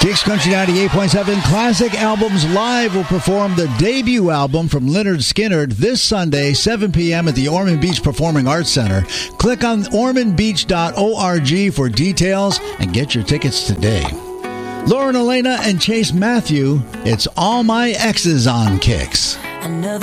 Kicks Country 98.7 Classic Albums Live will perform the debut album from Lynyrd Skynyrd this Sunday, 7 p.m. at the Ormond Beach Performing Arts Center. Click on ormondbeach.org for details and get your tickets today. Lauren Elena and Chase Matthew, it's All My Exes on Kicks. Another